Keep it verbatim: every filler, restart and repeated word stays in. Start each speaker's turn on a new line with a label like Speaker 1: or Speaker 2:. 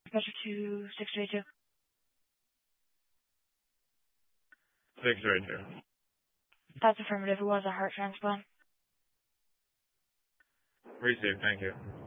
Speaker 1: Pressure to six three two.
Speaker 2: six three two.
Speaker 1: That's affirmative. It was a heart transplant.
Speaker 2: Received. Thank you.